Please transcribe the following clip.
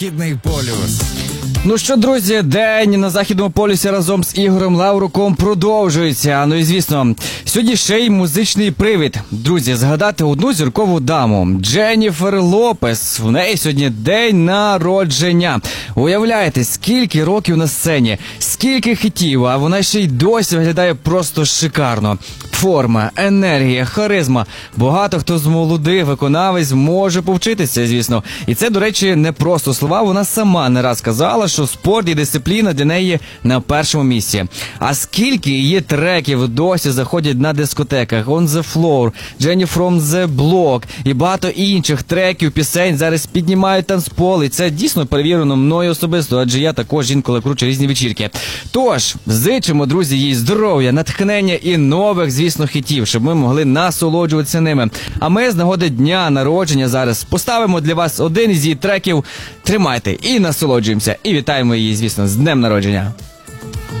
Західний полюс. Ну що, друзі, день на Західному полюсі разом з Ігорем Лавруком продовжується. Ну і звісно, сьогодні ще й музичний привід. Друзі, згадати одну зіркову даму – Дженніфер Лопес. В неї сьогодні день народження. Уявляєте, скільки років на сцені, скільки хітів, а вона ще й досі виглядає просто шикарно. Форма, енергія, харизма. Багато хто з молодих виконавець може повчитися, звісно. І це, до речі, не просто слова. Вона сама не раз казала, що спорт і дисципліна для неї на першому місці. А скільки її треків досі заходять на дискотеках? On the Floor, Jenny from the Block і багато інших треків, пісень зараз піднімають танцпол. І це дійсно перевірено мною особисто, адже я також інколи кручу різні вечірки. Тож, зичимо, друзі, їй здоров'я, натхнення і нових, звісно, хітів, щоб ми могли насолоджуватися ними. А ми з нагоди дня народження зараз поставимо для вас один із її треків. Тримайте і насолоджуємося. І вітаємо її, звісно, з днем народження.